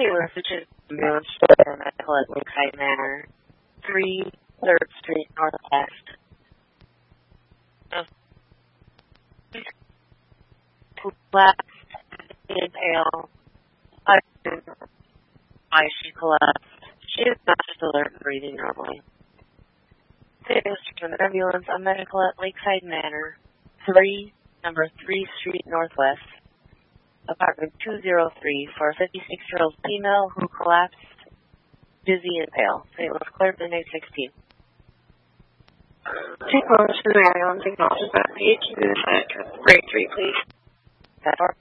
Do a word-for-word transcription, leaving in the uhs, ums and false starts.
Taylor Fitch's ambulance for medical at Lakeside Manor, three third Street Northwest. Collapsed, pale. Why she collapsed. She is not just alert and breathing normally. Taylor to an ambulance on medical at Lakeside Manor, three, number three Street Northwest, apartment two oh three, for a fifty-six-year-old female who collapsed, dizzy and pale. Saint Louis Clerk, May sixteenth. Take orders for the ambulance, acknowledges that P H U grade three, please. That